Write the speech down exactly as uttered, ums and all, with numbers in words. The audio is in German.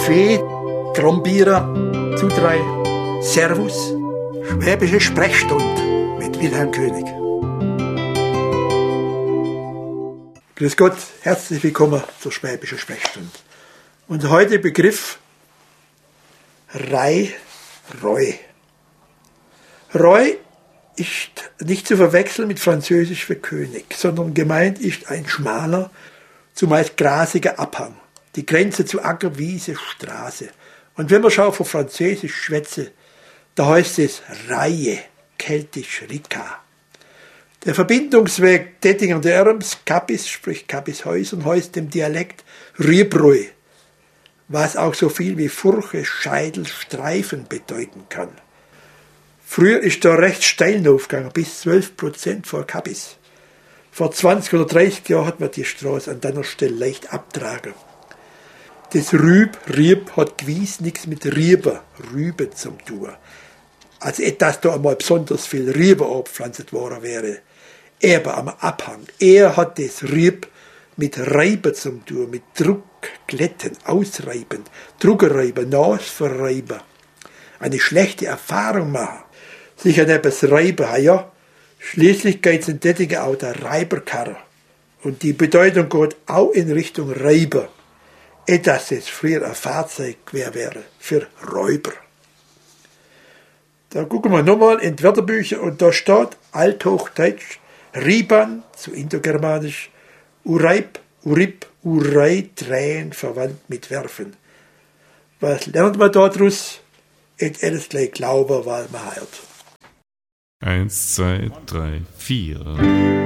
Fee, Trombierer, zu drei, Servus, Schwäbische Sprechstunde mit Wilhelm König. Grüß Gott, herzlich willkommen zur Schwäbischen Sprechstunde. Unser heutiger Begriff Rei, Reu. Reu ist nicht zu verwechseln mit Französisch für König, sondern gemeint ist ein schmaler, zumeist grasiger Abhang, die Grenze zu Acker, Wiese, Straße. Und wenn man schaut von Französisch schwätze, da heißt es Reihe, keltisch Rika. Der Verbindungsweg Dettinger der Erms, Kappis, sprich Kappishäusern, heißt im Dialekt Riebreu, was auch so viel wie Furche, Scheidel, Streifen bedeuten kann. Früher ist da recht steil aufgegangen, bis zwölf Prozent vor Kappis. Vor zwanzig oder dreißig Jahren hat man die Straße an deiner Stelle leicht abtragen. Das Rüb, Rieb hat gewiss nichts mit Rieber, Rübe zum tun. Als etwas da einmal besonders viel Rieber abgepflanzt worden wäre. Aber am Abhang. Er hat das Rieb mit Reiben zum tun, mit Druck, Glätten, Ausreiben, Druckerreiben, Nasverreiben. Eine schlechte Erfahrung machen. Sich an etwas reiben, ja. Schließlich geht es in Dettinger auch der Reiberkarre. Und die Bedeutung geht auch in Richtung Reiber. Etwas, das früher ein Fahrzeug wäre für Räuber. Da gucken wir nochmal in die Wörterbücher und da steht Althochdeutsch Riban, zu Indogermanisch, Ureib, Urib, Urei, Tränen verwandt mit Werfen. Was lernt man daraus? Et alles gleich glauben, weil man hört. Eins, zwei, drei, vier.